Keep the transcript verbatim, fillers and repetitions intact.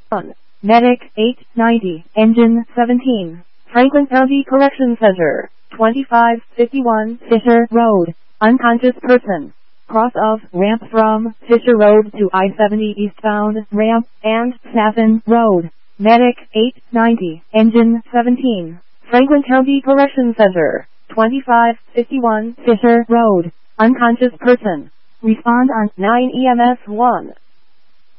one. Medic eight ninety, Engine seventeen, Franklin County Correction Center, twenty-five fifty-one Fisher Road, unconscious person. Cross of ramp from Fisher Road to I seventy eastbound ramp and Saffin Road. Medic eight ninety, Engine seventeen, Franklin County Correction Center, twenty-five fifty-one Fisher Road, unconscious person. Respond on nine E M S one.